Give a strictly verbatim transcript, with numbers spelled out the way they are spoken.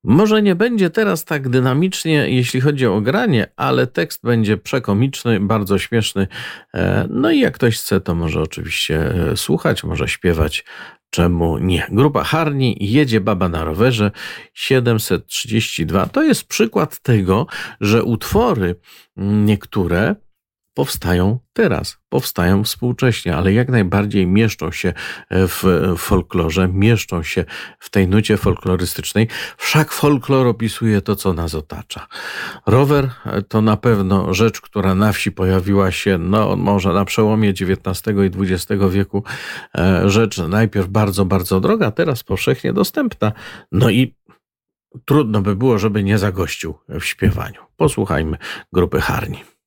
Może nie będzie teraz tak dynamicznie, jeśli chodzi o granie, ale tekst będzie przekomiczny, bardzo śmieszny. E, No i jak ktoś chce, to może oczywiście e, słuchać, może śpiewać. Czemu nie? Grupa Harni, Jedzie baba na rowerze, siedemset trzydzieści dwa. To jest przykład tego, że utwory mm, niektóre powstają teraz, powstają współcześnie, ale jak najbardziej mieszczą się w folklorze, mieszczą się w tej nucie folklorystycznej. Wszak folklor opisuje to, co nas otacza. Rower to na pewno rzecz, która na wsi pojawiła się, no może na przełomie dziewiętnastego i dwudziestego wieku. E, Rzecz najpierw bardzo, bardzo droga, teraz powszechnie dostępna. No i trudno by było, żeby nie zagościł w śpiewaniu. Posłuchajmy grupy Harni.